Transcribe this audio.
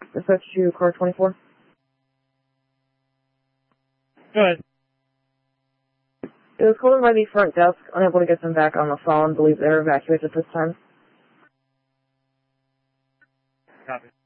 Dispatch to car 24. Go ahead. It was called in by the front desk, unable to get them back on the phone. Believe they're evacuated at this time. Copy.